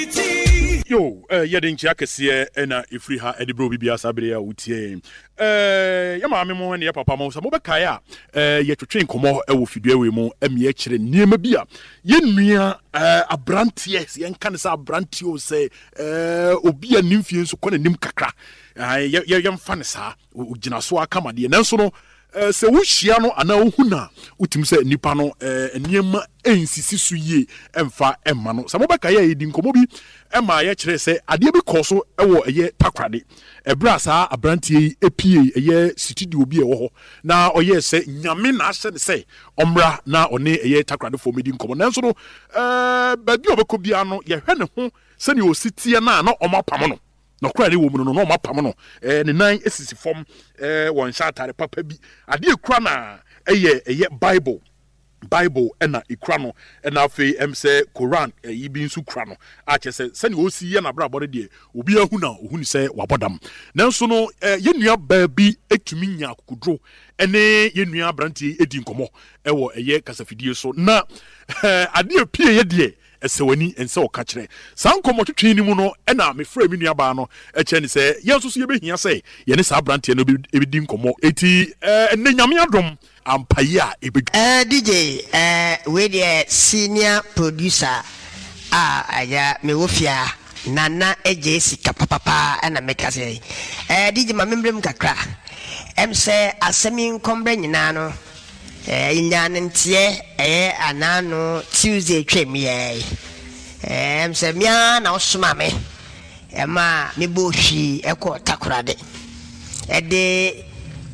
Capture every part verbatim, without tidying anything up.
Yo, uh, yadin chakasiye ena ifri ha edibro bibia sabria utie. Eh, yama me mo ne ya papa mo so mo be kaya eh ye twetwe nkomo e wo fidua we mu emi e kire niema bia ye nua eh abrantie ye nka ne sa abrantie o se eh obi animfie nso kɔ nanim kakra. Eh ye ye mfa ne sa ogina so aka made nanso no eh se wo hia no ana ohu na utim se nipa no eh niema ensisi so yie emfa emma no. Sa mo be kaya ye di nkomo bi Emma ye kire se ade bi koso ewo eye takrade ebra sa abrantie epie eye studio bi e wo ho na oye se nyame na ahye ne se omra na one eye takrade for medi nkomo nanso no eh ba bi obekọ bia no ye hwe ne ho se ne ositie na na omapam no no kra ne wo mu no no omapam no eh ne nan esisi fom eh won sha atare papa bi ade ekura na eye eye bible Bible ena ikra no ena afei em se Quran yi bi nsu kra no a che se se ne osi ye na bra bode de obi ahu na ohu ni se wabodam nanso no ye nua ba bi etumi nya akukudro ene ye nua abrantie edi nkomo ewo eye kasafidie so na ade apie ye de esewani ense oka kire san komo twetwe ni mu no ena me fra mi nua ba no e che ni se ye nso so ye behia se ye ne sa abrantie no ebedi nkomo eti ene nyame adom ampaya ebe eh D J eh we the senior producer ah aya me wofia nana eje sika papa na meka say eh D J ma membrem kakra em say asemi nkombre nyina no eh nyane ntie eh anano Tuesday twem ye eh em say mia na osoma me e ma me bo hwi ekọ takorade e de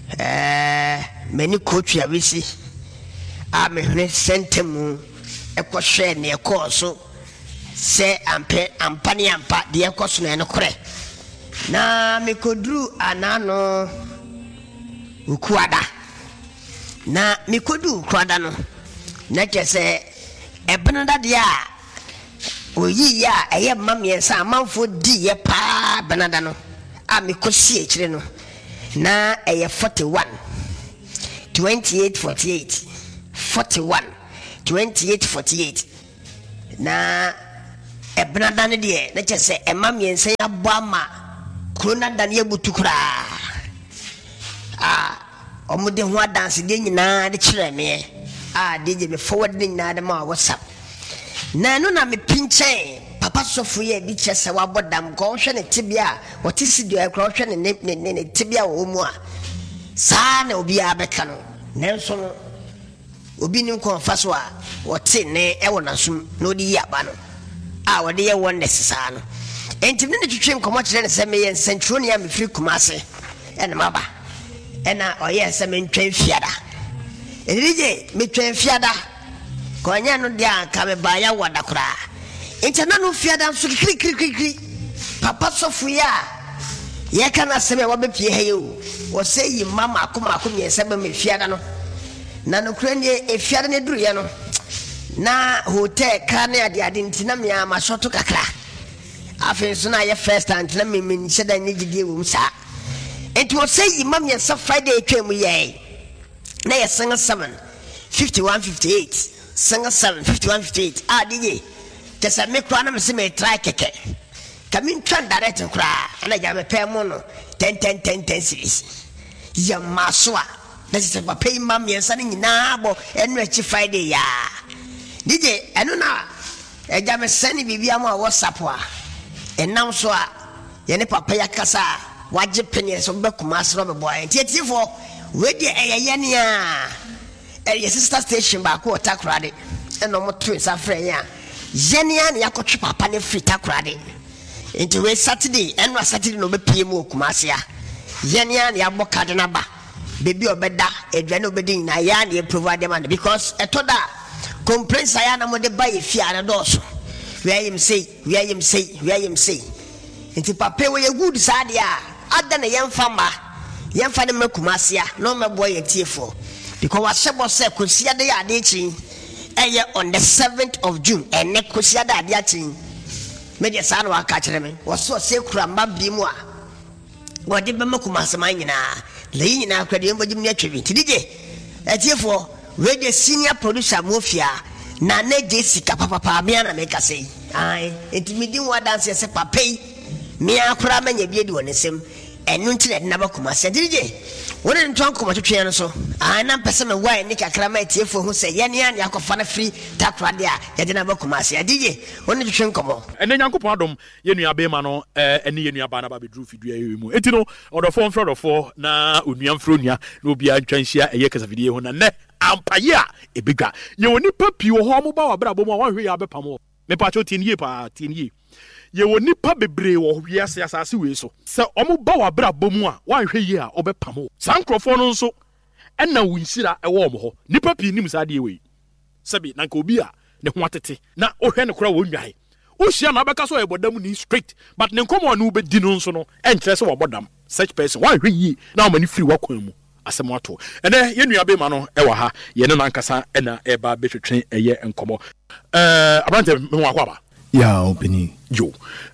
eh many coach ya wisi a me hne sentemu ekọ hwe ne ekọ so se ampe ampani ampa de ekọ so na kore na me kodru anano ukuada na me kodu ukuada no na kese ebenada de a oyi ya eye mamye sa amanfo di ye pa benada no a me kosi ekire no na eye forty-one twenty-eight forty-eight forty-one twenty-eight forty-eight na ebnada ne de na chese emam yense abo ama krona dan ye butukura ah omude ho dance de nyina de kire me ah D J me forward de nyina de ma WhatsApp na no na me pinchen papa sofu ye bi chese wa bodam ko hwe ne tibia o tisidio e kro hwe ne ne ne tibia wo mu a saa na obi abeka no nenso no obi nim ko fa so a wote ne e wona sum no di yaba no a wode ye won necessary no entim ne twetwem komo kire ne se me ye centronia me free kumase ene maba ena oye se me ntwen fiada edije me twen fiada ko anya no dia ka me ba ya wada kura entina no fiada so kri kri kri kri papa sofu ya ye kana se me wa be pie he yo wo say yi mama akoma akoma ye se be me fiada no na no kura ne e fiada ne duru ye no na hotel ka ne ade ade ntina me ama shoto kakra afen so na ye first time ntina me me nhyeda ne gidie wo msa enti wo say yi mama ye se Friday twem ye na ye single seven fifty-one fifty-eight single seven fifty-one fifty-eight ah D J tesa me kura na me se me try keke kamin tran direct kura ana ja me pay mo no ten ten ten ten series ya maswa that is a pay mam yen sani nyina bo enu echi Friday ya D J enu na e ja me sani bibia mo WhatsApp a enam so a ye ne papa ya kasa waje penye so be kuma asro be boy entiefo we de eyeye ne a e sister station ba ko takrade eno mo twins afre ya yenia ne yakotwe papa ne free takrade enti we Saturday eno Saturday no be pie mu okumase a yenia ne abokade na ba baby obeda edwane obedi na ya ne provide man because etoda complaints aya na mo de ba ye fia na doso where him say where him say where him say enti papa we good sad ya ada na yemfa ma yemfa ne makumase a no me boy entiefo because wa shebo se kosia de ya de chi eye on the seventh of June and ne kosia da de achi media sa na waka kire me wo so se kura mabbi mu a wo de be makumase man nyina leyi nyina akwade mbojim ne atwebi tidije etiefo we the senior producer mofia na na Jessica papa pa me na make say ai intimidi wa dance se papa yi me akora manya bi edi wonesem enu ntire na ba kuma se dirije wona nto ankoma twetwe no so ai na pese me wa ni kakra ma tiefo hu se ye ne ya ne akofa na free takra de a ye de na ba kuma se dirije wona twetwe nkomo ene nyankopon adom ye nua be ma no ene ye nua ba na ba bedru fidua ye mu enti no odofo mfro odofo na onua mfro nua na obi antwanhia eye kasa fidie ho na ne ampaye a ebega ye woni papi wo ho mo ba wa bra bom a wanhwe ya be pamo me pa cho tie nie pa tie nie ye woni pa bebre wo wiase asase we so se omo ba wa bra bom a wanhwe ye a obepamo sankrofo no nso ena wunsira ewo omo ho nipa pi nim sa de we sebi na nka obi a ne ho atete na ohwe ne kora wo nwae ohia na abeka so ebodam ni straight but ne nkomo no be di no nso no enkyere se wo bodam such person wanhwe ye na o mani free wakwan mu asem ato ene ye nua be ma no ewa ha ye ne nankasa ena eba betwetwe eye enkomo eh abrante me ho akwa ba ya opini yo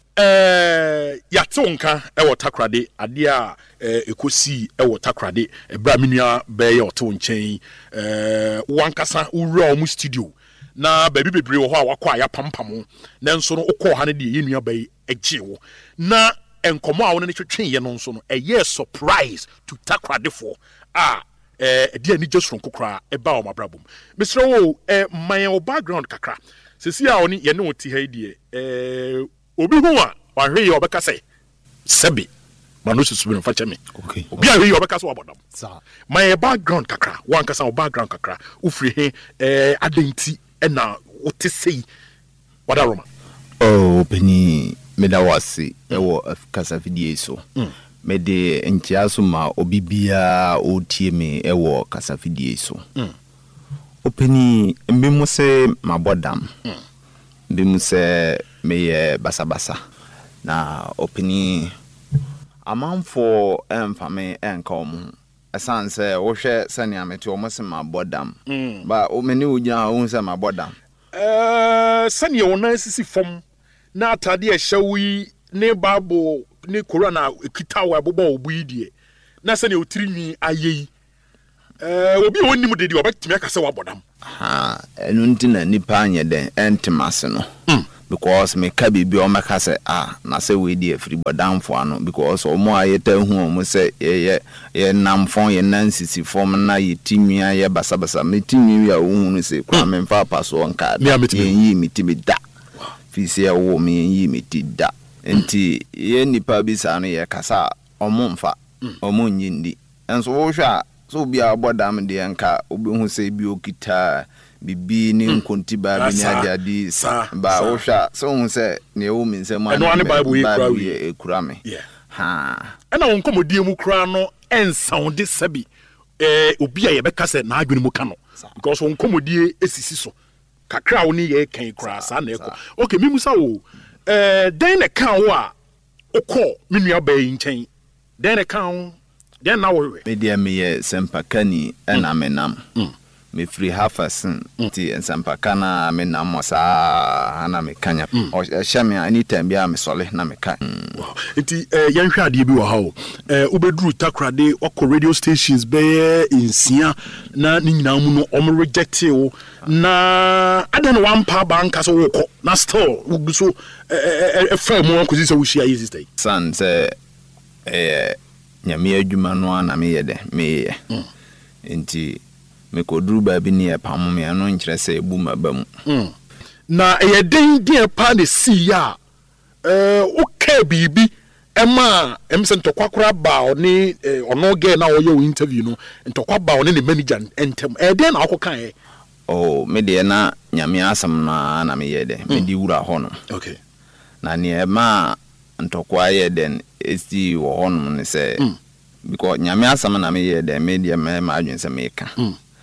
eh ya tonka ewo takrade ade a ekosi ewo takrade ebra menua be ye oto nchen eh wankasa ura o mu studio na baby bebre wo ho a wakwa ya pampam na nso no ukọ ha ne de ye nua be egiwo na enkomo a wona ne twetwe ye no nso no eye surprise to takrade for ah eh dia ni just from kokra e ba o mabrabom misre wo eh my background kakra sisi a oni ye ne oti ha die eh obi hu a wa hwe ye obeka say sebi manu susu bi no fa cheme okay obi a hwe ye obeka so abodam sa my background kakra wan kasa o background kakra ufri he eh adenti e na wote sei wada roma oh opini medawasi ewo kasa fidie so mm. Mede enchiaso ma obibia otie me ewo kasa fidie so mm. Openi mbemu se mabodam mm. Mbemu se meye basa basa na openi amanfo emfame enka omu esanse wo hwe sane amete omo se mabodam mm. Ba omeni ugina wo se mabodam eh sane wona sisi fom na atade e hyawi ne babo ne corona ekitawa bobo obuidie na sane otiri nwi ayeyi eh obi wonni dedi obetimi aka se wabodam ha enu ntina nipa anye den entimase no mm. Because me ka bibi o meka se ah na se we di afri bodamfo ano because o mo ayeta hu o mo se ye ye namfon ye nansisi form na ye timia ye basa basa me timia wi a wo hu se kwa me mfa paso nka ye yi mi timi da fi se wo me yi mi ti da enti ye nipa bi sa no ye kasa o mo mfa o mo nyindi enso wo hwa so bia bodam de nka obi hu se bi okita bibi ni nkonti ba bi ni adi ba wo hwa so hu se ne wo min se ma no ne bible e kura me ha ena won komodie mu kura no ensound de sabi eh obi a ye beka se na adwene mu ka no because won komodie esisi so kakra wo ni ye kan kura sa na eko okay mimu sa wo eh den ne kan wo a okọ menua ba yi nchen den ne kan den na wo we media me ye sempakani ena menam me free hafasin ti ensempakana menam mosa ana mekanya o hyame anytime bia me sole na meka enti eh yan hwa ade bi wo ha o eh ubedru takrade okọ radio stations be insia na ni nyina mu no om reject o na adan one pa banka so wokọ na still wo so eh fa mu ankosi so wo hia yi sister san se eh nyame adwuma no na me yede me ye enti me koduru ba bi ne pam me ano nkyere se ebu mabam na eye den den pa ne si ya eh o ka bibi ema em se ntokwa ba ni ono ge na wo ye interview no ntokwa ba ne ne manager entem e den na akokan e oh me de na nyame asam na na me yede me di wura ho no okay na ne ma ntokwa ye den esti wo ho no ne se because nyame asam na me yede me de me ma adwen se me ka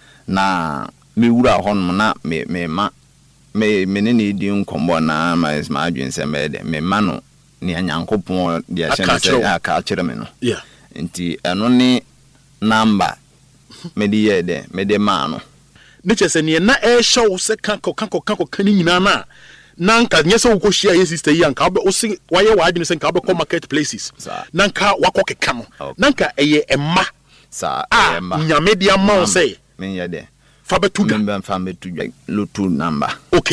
na me wura ho no na me me ma me me ne ne di nkombo na ma ma adwen se me de me ma no ne anyankopon de a chene se aka kire me no yeah nti eno ne number me de ye de me de ma no ne chese ne na e show se kanko kanko kanko kani nyina na nanka nyese wo ko share sister yi anka wo se waye wa adwene se nka wo ko market places nanka wakọ keka no nanka eye emma sa emma nyame dia ma wo se men ye de fa betu da men fa betu lotu number okay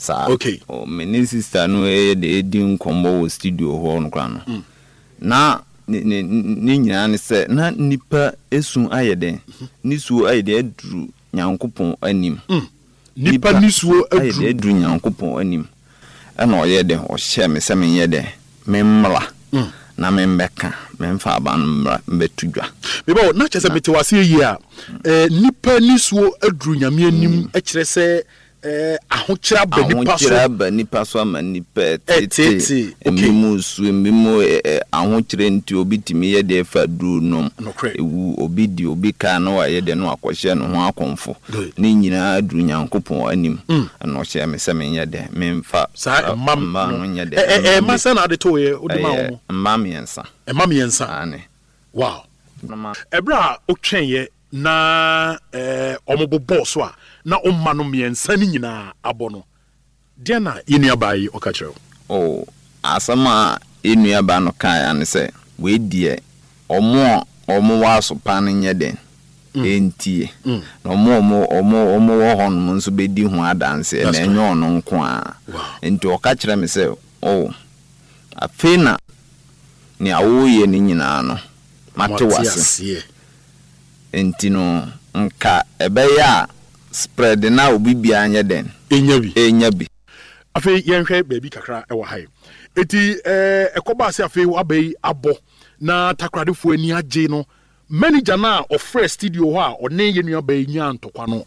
sa okay o me ni sister no e de di nkombo wo studio ho no kra no mm. na ni ni nyina ne se na nipa esu ayede ni suo ayede aduru nyankopon anim mm. nipa ni suo aduru aduru nyankopon anim ana oyede o hye me se me yede me mmra mm. na me mbeka me mfa ban mbetudwa bebo na chese metewase yi a eh nipa ni suo aduru nyame anim e kire se eh ahokyera ba nipa so ahokyera ba nipa so ama nipa tete emimu su emimu ahokyere nti obi timi ye de fa duru no ewu obi di obi ka na wa ye de no akohye no ho akonfo ni nyina aduru nyankopon anim na o hye me se me ye de me mfa sa mam no nye de eh eh masa na de to ye odi ma wo mam yensa e mam yensa ane wow ebra o twen ye na eh omobo so a na omma no miensa ni nyina abono dia na yenua bayi okachero oh asama yenua ba no kan ya ne se we die omo omo waso pan nye den entie no omo omo omo omo wo hon mo nso bedi ho adanse na enye ono nko a enti okachera me se oh afina ni awoye ni nyina no mate wase enti no nka ebeya spread na obibia anya den enya bi enya bi afi yenhwe baby kakra e wa hai eti eh ekoba ase afi abai abo na takradefo ani age no manager na of fresh studio ho a one yenua bai nya ntokwa no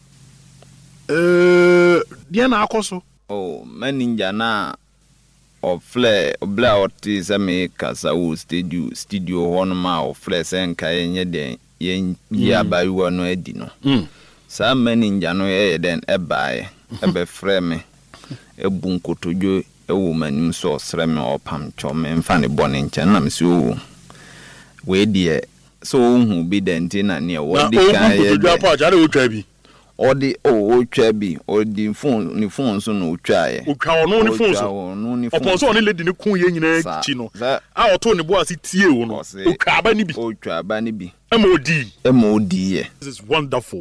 eh dia na akoso oh manager na of flare obla otis me kasa wo studio studio ho no ma of fresh enka yenye den yen ya bai wo no adi no mm. Sa many njano ye den ebae ebe freme ebu nkotojo ewu manim so sreme opam chome mfa ne bone nche na msi owu we die so hu bi denti na ne wodi kan ye nkotojo apa jare otwa bi odi o otwa bi odi phone ni phone so no otwa ye otwa ono ni phone so opon so oni lady ni kun ye nyina chi no a oto ne bo ase tie wo no otwa aba ni bi otwa aba ni bi M O D M O D yeah. This is wonderful.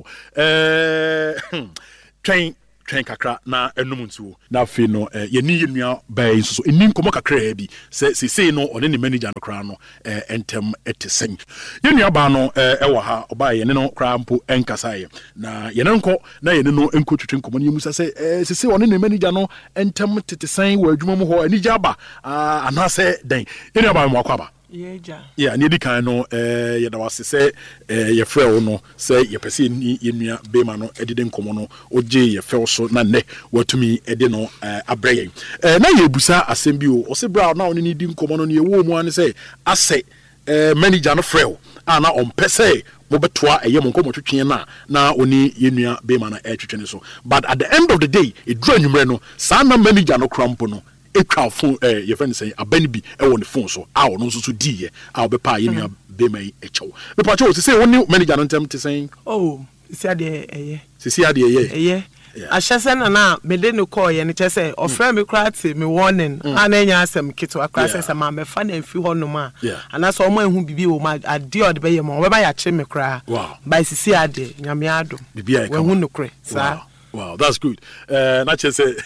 Uh, train train kakra na enum ntuo na fe no uh, ye ni yenua bai so so enim komo kakra bi se se se no one ne manager no kra no uh, entem etesen yenua ba no uh, e wa ha oba ye ne no kra mpo enkasa ye na ye ne nko na ye ne no enko twetwe komo ne musa se uh, se se one ne manager no entem tetesen wa adwuma mu ho ani jaba uh, anase den yenua ba mo akwaba yeja yeah ni di kan no eh ye da wase se eh ye frɛ wo no se ye pese ni yenua be ma no edide nkomo no oje ye frɛ so na ne watumi ede no eh abrɛ eh na ye busa asɛm bi o o se bra na oni ni di nkomo no ne ye wo mu an se ase eh manager no frɛ wo ana on pese mo betoa eye mo nkomo twetwe na na oni yenua be ma na e twetwe ne so but at the end of the day e dru anwumre no sa na manager no krampo no ekwa phone eh your friend say abani bi e won the phone so a no so so di ye a be pa ye nua be mai e chew be pa chew say woni manager no ntem te saying oh si ade eye si ade eye eye ahye na na me de no call ye ne che say ofra me krate me warning ana nya asem kito akra say say ma me fa na mfi ho no ma ana so mo ehu bibi wo ma ade od be ye mo we ba ya che me kra by si ade nyame ado bibi ai we hu no kre sa wow, that's good. Uh, not just say,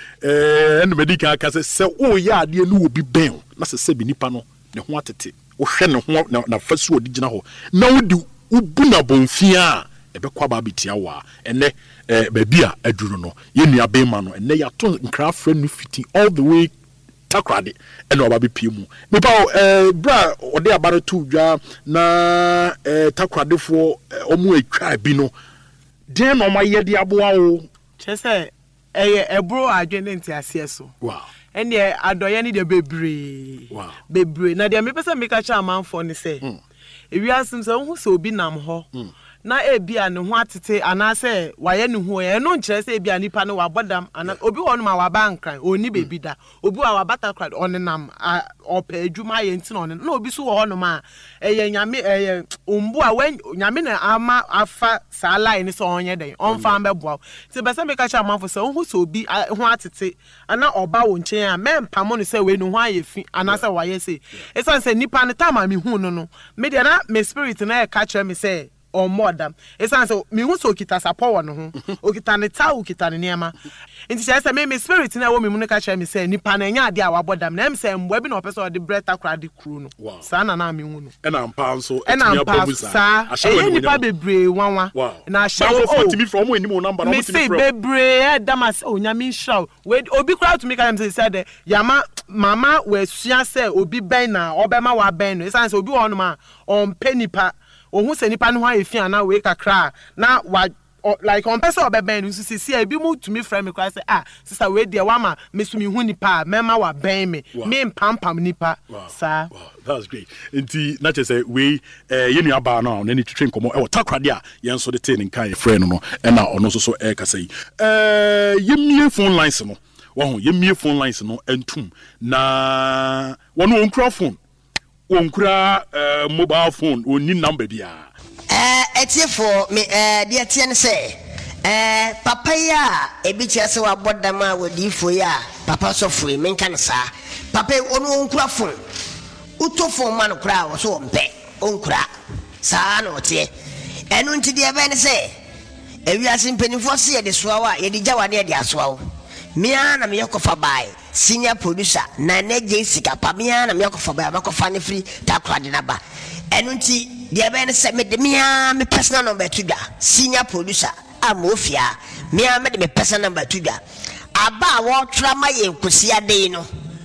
eh, and medical can say, oh, yeah, dear, no, be bang. That's a seven nipano, the quantity, or shen, na first word, digital. Now do Ubuna Bonfia, a bequaba bitiawa, and ne, eh, babia, a druno, Yenia Baymano, and they are ton and craft friend fitting all the way. Takrade eno oba be piemu me pa eh bra ode abare tu dwa na eh takrade fo omu atwa bi no den no ma ye de aboa wo che se eye ebro adwene ntiase so wow ene adoye ne de bebre wow bebre na de me pese me ka cha amanfo ne se ewiasem se hu se obi nam ho na ebia ne ho atete anase waye ne ho ye no nkire se ebia nipa ne wabodam ana obi ho no ma waba nkran oni bebi da obi wa wabata krad onenam opa adwuma ye nti no na obi so ho no ma eye nyame eye ombu a wen nyame na ama afa sa line so onye den onfa mbeboa se bese me ka cha manfo se hu se obi ho atete ana oba wo nchen a mempamo no se we no ho ayefi anase waye se esan se nipa ne tama me hu no no me de na me spirit na e ka kire me se or more them. It's so me who so kita support one ho. Okita ne ta okita ne niema. Nti say say me me spirit na wo me mu ka share me say nipa na nya ade a wabodam na em say mbo bi na opese o de breta kra de kru no. Sa na na me hu no. E na mpa nso e na mpa sa. E nipa bebre wanwa. Na share o timi from mo enimu number na mo timi from. Me say bebre e damas o nya me show. We obi kra to me ka say say yama mama we sua say obi ben na obema wa ben no. Say obi won ma on penipa ohun se nipa no ha efia na we kakra na wa or, like on person obeben you see see ebi mu to me friend me cry say ah sister we there wama me so me hu nipa mema wa ben me me pampam nipa sir. Wow, that's great. Nti na che say we eh ye nua ba na na ni twetwe nkomo e wotakrade a ye nso de te ne kan friend no e na ono so so e ka say eh ye mie phone lines no wo ye mie phone lines no entum na wono onkura phone onkura eh mobile phone oni number bia. Eh, etie for me eh dia tie ne say eh papa ya ebi chia se wa bodama wodi fo ya papa so fo me nka ne sa papa onu onkura phone uto phone man kura wo so mpe onkura sa na otie enu nti dia be ne say ewi asimpenifo se ye de soa wa ye di jawade ye de asoa wo mia na me yakofa bai senior producer na ne Jessica pa mia na me yakofa bai abakofa ne free takrade na ba enu nti dia ben se me de mia me personal number to da senior producer amofia mia me de me personal number to da aba wo tra ma ye nkosi ade no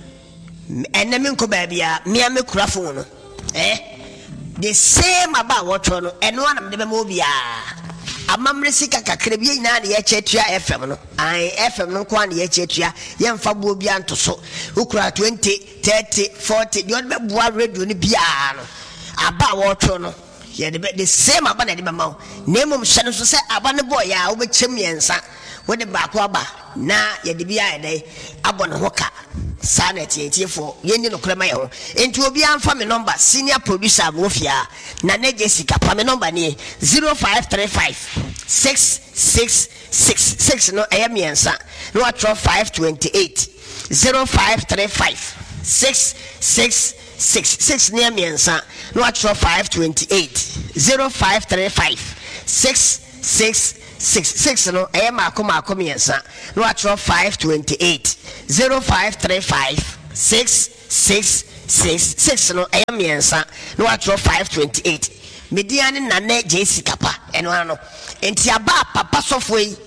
enne me nko ba bia mia me kura phone no eh the same aba wo tro no eno anam de be mo bia amamre sika kakre bia ina de ye chetua F M no ai F M no ko an ye chetua ye mfa bo bia ntoso ukura twenty thirty forty de be boa radio ni bia no aba water no ye the same aba na de ma nemo hye so se aba ne boy ya wo be chem yensa wo de ba ko aba na ye de bia ye dey abo ne hoka sanet ye tiefo ye ni no krema ye ho enti obi amfa me number senior producer Mofia na ne Jessica pa me number ni zero five three five six six six six no e me yensa no atro five two eight zero five three five six six six six near miensa no atro five twenty-eight zero five three five six six six six no e ma ko ma ko miensa no atro five twenty-eight zero five three five six six six six no e miensa no atro five twenty-eight mediane na na Jessica pa eno ano enti aba papa sofo yi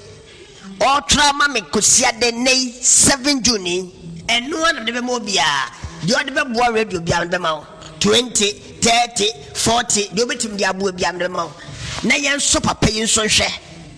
o trauma me kosia de nei seven June eno ana de be mo bia the other boy radio beyond the mouth twenty, thirty, forty, the betim the abu beyond the mouth. Na yan so papa yin so hwe.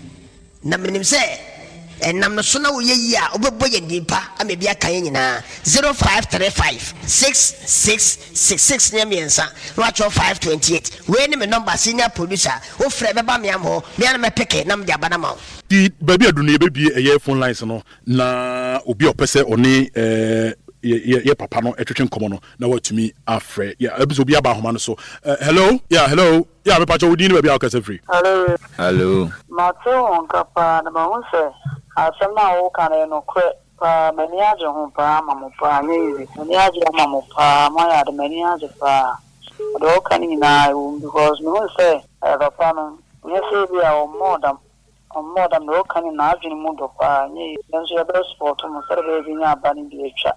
Na menim say enam no so na wo ye a obebo ye nipa amebia kan nyina zero five three five six six six six ne miensa no five twenty-eight we ne me number senior producer wo frɛ beba me am ho me na me peke na me dia bana ma di baby adu ne bebie eye phone lines no na obi opese oni eh ye ye papa no etwetwe nkomo no na watumi afre ya ebiso bi aba homa no so uh, hello yeah hello yeah me pacho wodi ni ba bia okase free hello hello mato on kapa na ba won se asem na wo kan no kre pa mani aje ho pa mamu pa ni mani aje mamu pa ma ya de mani aje pa do kan ni na because me won se e papa no ye se bi a o modam o modam do kan ni na aje ni mu do pa ni nso ya be sport mo serve bi nya ba ni bi echa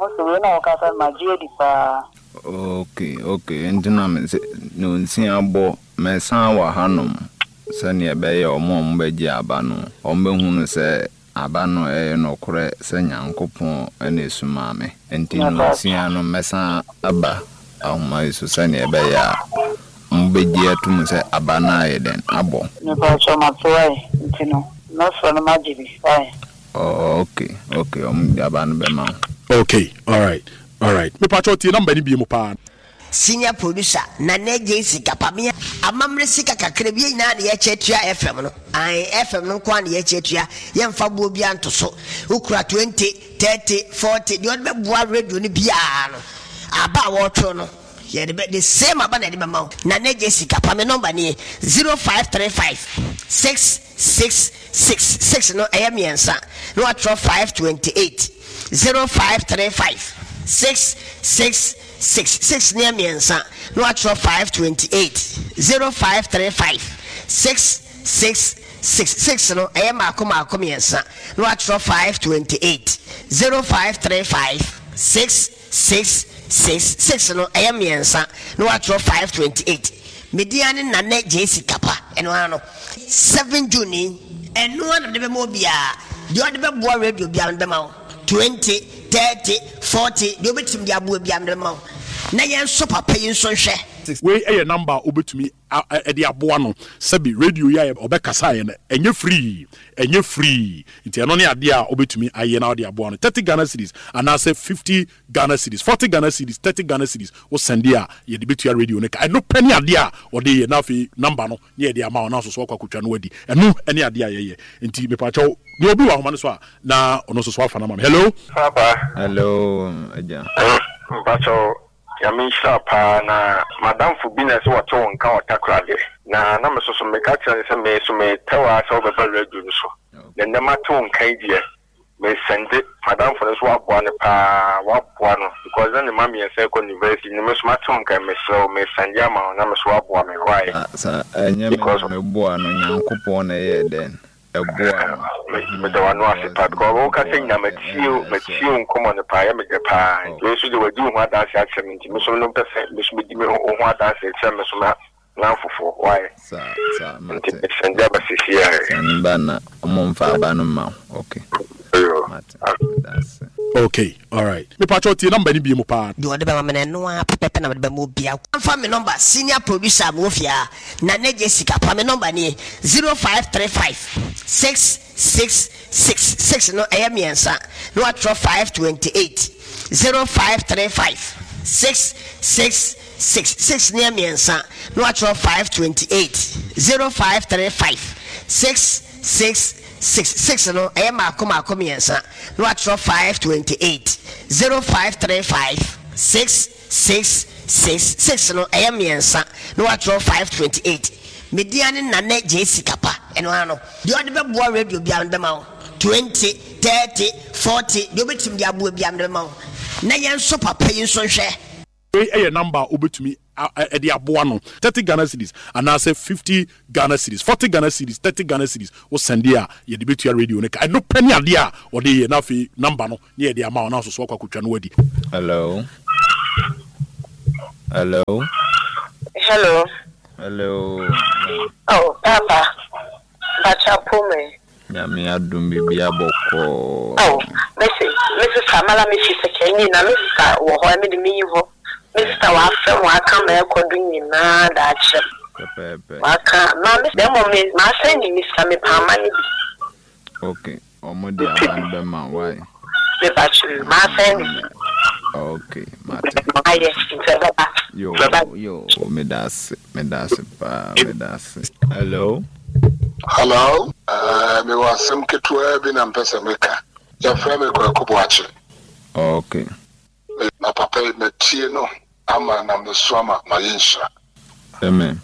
okay okay ndina me no nsi abo me san wa hanom se ne be ye omo omo beji aba no omo hunu se aba no e no kore se nyankopon ene esuma me enti no nsi ano me san aba ahoma iso se ne be ya omo beji atum se aba na ye den abo ne ba so ma toy enti no no so no majibi fine okay okay omo aba no be ma. Okay, all right, all right. Me pacho ti number ni bi mo pa. Senior producer na ne Jessica pa me amamre sika kakra bi ina de ye chetua F M no. Ai F M no kwa de ye chetua ye mfa bo bi antoso. Ukura twenty, thirty, forty de be boa radio ni bia no. Aba wo tro no. Ye de the same aba na de be ma. Na ne Jessica pa me number ni zero five three five six six six six no e miensa. No atro five twenty-eight zero five three five six six six six near miensa no atro five twenty-eight zero five three five six six six six no ɛyɛ maako maako mmiɛnsa na watwerɛ five twenty-eight zero five three five six six six six no ɛyɛ mmiɛnsa na watwerɛ five twenty-eight mediane nane J C Kapa ɛno ano seven June ɛno ana de bɛma obiaa deɛ ɔde bɛboa radio biara no bɛma wo twenty thirty forty deɛ wobɛtumi de aboa biara no bɛma wo na yɛnso papa yi nso nhwɛ we ɛyɛ number obetumi ɛde aboa no sɛbi radio yi a ɔbɛkasa yɛ no ɛnyɛ free ɛnyɛ free nti ɛno ne adeɛ a obetumi ayɛ na ɔde aboa no thirty Ghana cedis anaasɛ fifty Ghana cedis forty Ghana cedis thirty Ghana cedis wo sɛnde a yɛde betua radio no ka ɛno pɛ ne adeɛ a ɔde yɛ na afei number no ne yɛde ama wo na so so akɔ akotwa no wadi ɛno ɛne adeɛ a yɛyɛ nti mepakyɛw ne obi wɔ ahoma no so a na ɔno so so afa na ma me hello papa hello aja mpacho Yamin Shapa na Madam Fubina so what on count takrade. Na na me so so me catch and me so me tell us all the radio so. Then the matter on kaidie me send it Madam for this what one pa what one because then the mommy and second university no me so matter on kai me so me send ya ma na me so what one me why. Sa enya me me boa no Nyankopon na ye den. Eboa me the one was part go ka say na matiu matiu nkomo ne pa ya me de pa we so de wadi ho ada se akyem nti me so no pese me so di me ho ada se akyem me so na na fofo why sa sa mate senda ba se sia senda na omomfa ba no ma okay mate that's okay all right me pacho ti number ni bi mo pa de ode ba me no a pepe na de mo bia fa me number senior producer mo fia na ne J C Kapa me number ni zero five three five six six six six no ɛyɛ mmiɛnsa no atwerɛ five twenty-eight zero five three five six six six six ne mmiɛnsa no atwerɛ five twenty-eight zero five three five six six six six no ɛyɛ maako maako mmiɛnsa no atwerɛ five twenty-eight zero five three five six six six six no ɛyɛ mmiɛnsa no atwerɛ five twenty-eight mediane nane J C Kapa eno ano de ode beboa radio bia ndema wo twenty thirty forty de obetim de aboa bia ndema wo na yen so papa yin so hwe we ɛyɛ number obetumi ɛde aboa no thirty Ghana cedis anaasɛ fifty Ghana cedis forty Ghana cedis thirty Ghana cedis wo sɛnde a yɛde betua radio no ka ɛno pɛ ne adeɛ a ɔde yɛ na afei number no ne yɛde ama wo na so so akɔ akotwa no wadi hello hello hello hello oh papa bacha pome ya me adum bibi aboko oh mesi mesi samala mesi sekeni na mesi ka wo ho me de mi ho mesi ta wa fe wa ka ma ekodu nyina da ache pepe wa ka ma mesi dem mo me ma se ni mesi ka me pa ma ni bi okay omo de abanda ma why me bachu ma se ni okay mate aye inteba yo yo me das me das pa me das hello hello uh me was some ketwa bi na mpesa meka ya fra me kwa kuboache okay na papa me tie no ama na me so ama ma yinsha amen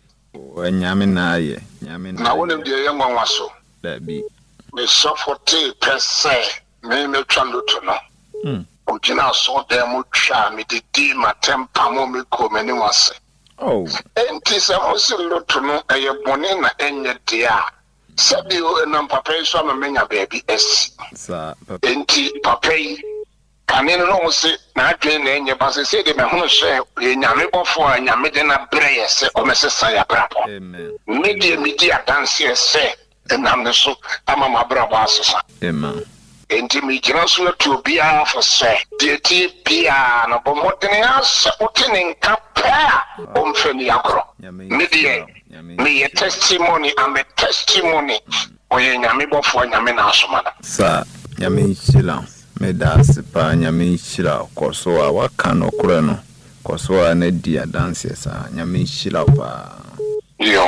o nyame na aye nyame na wonem de ye nwanwa so da bi me so forty percent me me twa loto no mm ojina so dem mo twa me de di ma tempa mo me ko me ni wase oh enti se mo se loto no eye bone na enye de a sabi o na papa yi so ma menya baabi esi sa papa enti papa yi kane no no se na adwen na enye ba se se de me hono hye nyame bofo a nyame de na breye se o me se sa ya brapo amen me de me di adanse se enam ne so ama ma brabo asesa amen enti mi gina so na to bia for se de ti bia na bo modene asa utene nka pa o mfani akro me de me ye testimony am a testimony o ye nyame bofo nyame na asoma na sa nyame chila me das pa nyame chila koso a waka no kura no koso a na di adanse sa nyame chila pa yo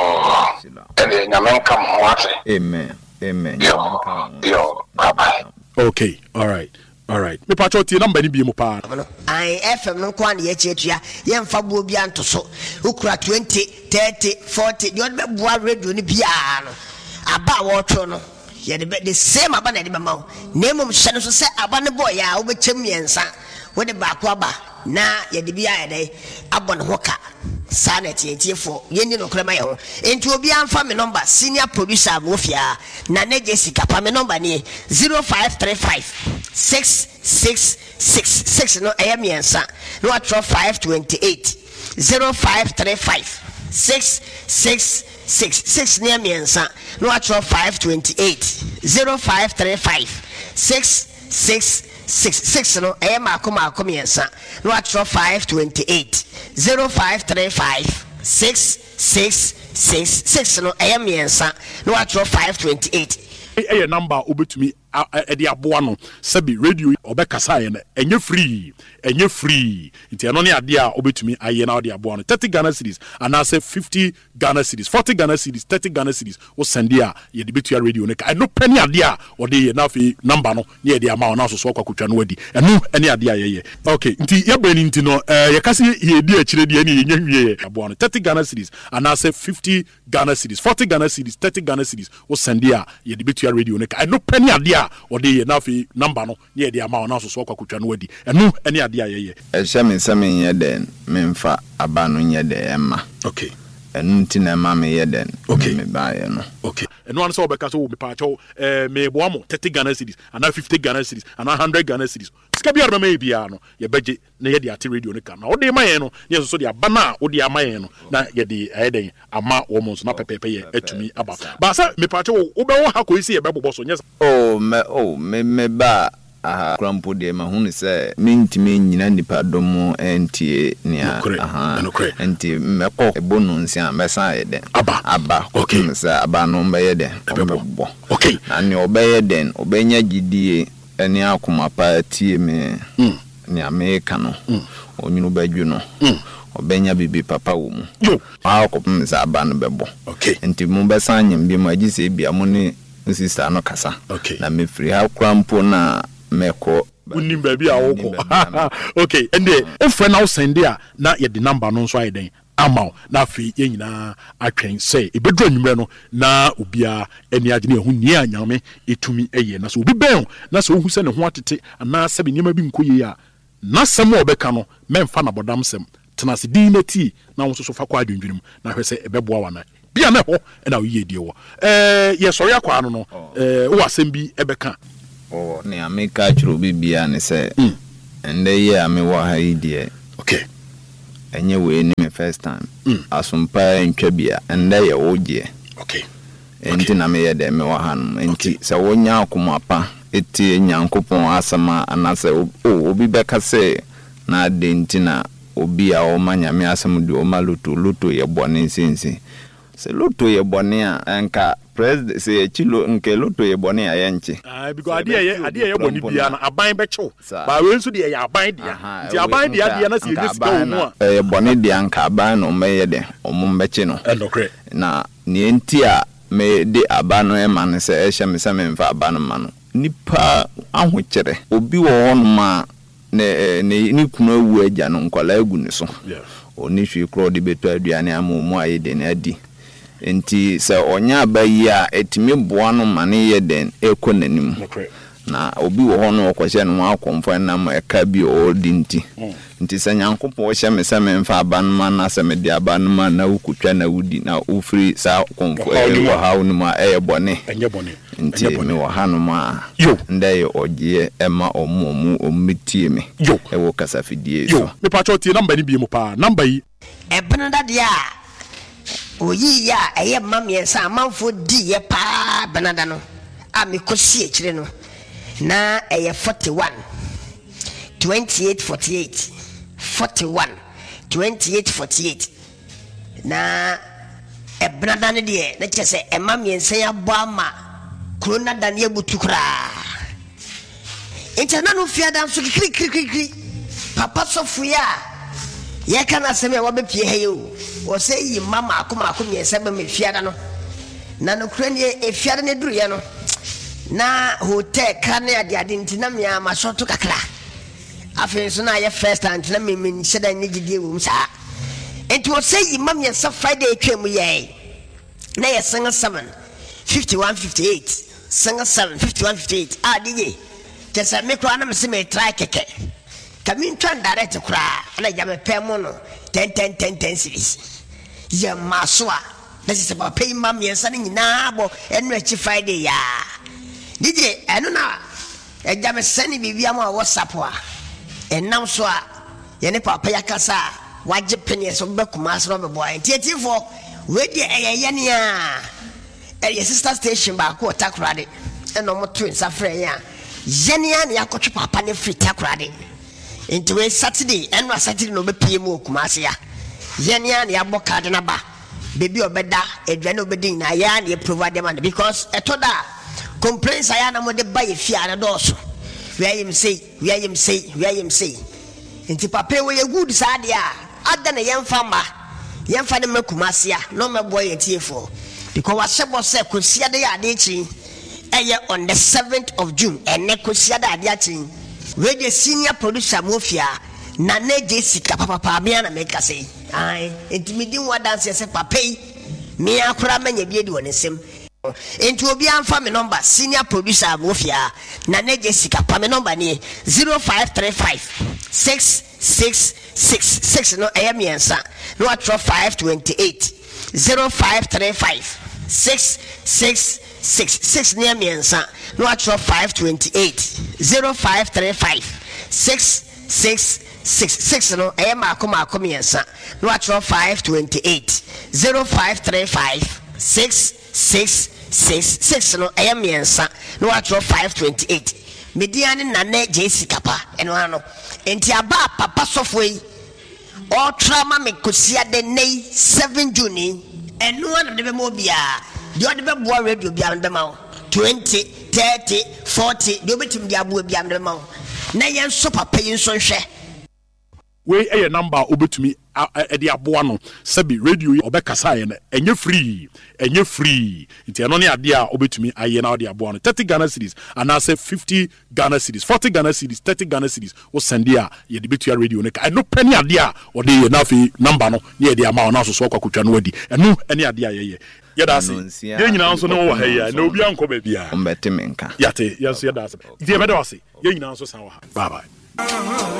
ene nyame kam hoate amen amen yo yo bye. okay all right all right me pacho ti number ni bi mo pa ai F M no kwa na ye chetua ye mfa buo bia nto so ukura twenty thirty forty de ode beboa radio ni bia no aba wo tro no ye de the same aba na de be ma nemum hye no so se aba ne boy ya wo be chem yensa wo de ba ko aba na ye de bia ye de abon ho ka Sanet for Yendi no Cremayo. Into Obi Amfa me number senior producer Mofia Nane Jessica pa me number ni zero five three five six six six six no I am yansa no atro five twenty-eight zero five three five six six six six near yansa no atro five twenty-eight zero five three five six six six six no I am akoma akoma yansa no atro five twenty-eight zero five three five six six six six no I am yansa no atro five twenty-eight a number obetumi edi aboa no sabi radio obekasa ye na enye free enye free nti eno ne ade a obetumi aye na ode aboa no thirty Ghana cedis and I say fifty Ghana cedis forty Ghana cedis thirty Ghana cedis wo send ya ye de betua radio ne ka eno penny ade a ode ye na fi number no ne ye de ama na so so kwakotwa no wadi eno ene ade a ye ye okay nti ye brani nti no eh ye kase ye di akire de ne ye nya hwie aboa no thirty Ghana cedis and I say fifty Ghana cedis forty Ghana cedis thirty Ghana cedis wo send ya ye de betua radio ne ka eno penny ade a ode ye na fi number no ye de ama na so so kwakotwa no wadi eno ene ade a ye ye e sha me same ye den memfa aba no ye de ema okay enu nti na ma me ye den okay me ba ye no okay enu an so obeka so me pa cho eh me bo amo thirty Ghana cedis and fifty Ghana cedis and one hundred Ghana cedis sika bi arba me bia no ye beje na ye de ate radio ne ka na ode ma ye no ye so so de aba na ode ama ye no na ye de eh den ama wo mo so na pepepe ye atumi aba ba sa me pa cho wo be wo ha ko isi ye be bobo so nye oh me oh me me ba aha krampo de ma hunu se mintimi nyina nipa domo entie nia aha enti meko ebonu nsia mesa ye den aba aba okay se aba no mbe ye den obebo okay na ni obeye den obenya gidie eni akoma pa tie me ni America no onyunu badwu no obenya bibi papa wo mu yo akopum se aba no bebo okay enti mu besa nyem bi mu agise bia mu ni sister no kasa okay na me free ha krampo na meko unim baby a woko okay and the ofre now send there na ye the number no so ayden amaw na fi ye nyina atwen say e bedro nwumre no na obia eni age ne hu ni anyame etumi eye na so obi ben na so hu se ne ho atete ana sabe niam bi nkoye a na sem obeka no memfa na bodam sem tenase dinati na wo so fa kwa adwendwunim na hwese ebeboa wana bia na ho na wo ye die wo eh ye sori akwa no no eh wo asem bi ebeka oh ne ameka churu bibia ne se ende ye ame wa ha idie okay enye we ni me first time asumpa ntwa bia ende ye wogie okay enti na me ye de me wa hanum enti se wonya akomapa eti nyankopon asama anase obi beka se na de enti na obi a o manyame asem de o maluto luto ye bone nsinsi se luto ye bone a enka president se chilo nke luto ye bone a yenchi ah because ade ye ade ye bone bia na aban be chew ba we nso de ye aban dia ti aban dia dia na se ye sika wo mu a ye bone dia nka aban no me ye de omum be che no endokre na ni enti a me de aban no e man se e hye me se me mfa aban no ma no nipa ahokere obi wo hono ma ne ne ni kunu awu agya no nkwala agu ne so yeah oni hwe kro de beto aduane amomu aye de na adi enti se onya abayi a etimi boa no mane ye den ekonanim na obi wo ho no okwahye no akomfo na ma eka bi o dinti nti se nyankopo hye me se me mfa aban ma na se me de aban ma na ukutwa na wudi na ufri sa komfo e wo ha no ma e bone enye bone nti me wo ha no ma ndey ogie ema omomu omitie me e wo kasafidie so me pa cho tie number ni bi mu pa number yi e benada dia oyi ya eye mamyensa amanfo di ye pa benada no a me kosi ekire no na eye forty-one twenty-eight forty-eight forty-one twenty-eight forty-eight na e benada ne de na chese e mamyensa ya bo ama krona dan ye butukra intana no fiada so kri kri kri kri papa sofuya ye kana seme wa be pie heyo o se yi mama akoma akoma ye sebe me fiada no na no kra ne e fiada ne duru ye no na hotel kane ade ade ntina me ama shoto kakra afen so na ye first time ntina me me sheda ne gidie wo msa enti o se yi mama ye sa friday etwem ye na ye singa seven fifty-one fifty-eight singa seven fifty-one fifty-eight ah dj just me kra na me se me try keke Kamin twan direct kura na ya me pɛ mo no ten ten ten ten series ya maswa na se ba pay mam yensa ni nyina bo enu achi Friday ya dije enu na e ja me sani bibia ma WhatsApp a enam so a ye ne papa ya kasa waje penye so be kuma so be boy tietifo we de eyeye ne a e sister station ba ko takrade eno mo twin safre ya yenia ne yakotwe papa ne free takrade into we Saturday and was Saturday no be P M Kumasia. Yenya ya boka na ba. Baby obeda edwa no bedin na ya na provide them because etoda complaints aya na mo de buy fia na doso. Where him say, where him say, where him say. Into papa we good sad ya. Ada na yemfa ma. Yemfa de Kumasia no me boy etiefo. Because what sebo say kosia de ya de chi. Eye on the seventh of June and ne kosia da de chi. We the senior producer Mofia na ne Jessica papa papa me na make say ai intimidin wa dance say papa me akura manya bi edi wonesem into obi amfa me number senior producer Mofia na ne Jessica pa me number ni zero five three five six six six six no I am yensa no atro five two eight zero five three five six six six six near me and no atro five twenty eight zero five three five six six six six no I am a coma comienza no atro five twenty eight zero five three five six six six six no I am yensa no atro five twenty eight median na ne Jessica pa eno ano enti aba papa sofwe o trauma me kosia de nei seven June eno an de be mo bia the other boy radio beyond the mouth twenty, thirty, forty, the betim diabu beyond the mouth. Nayan super paying so share. We a number obetumi e de aboa no sabi radio obekasa ye na enye free enye free nti eno ne ade a obetumi aye na de aboa no thirty Ghana cedis and I say fifty Ghana cedis forty Ghana cedis thirty Ghana cedis wo send a ye de betua radio ne ka eno penny ade a o de ye na fi number no ye de ama na so so kwakotwa no wadi eno ene ade a ye ye yada se ye nyina nso no wo ha ya na obi anko ba bia ombete menka yate yeso yada se ye be da wase ye nyina nso san wo ha bye bye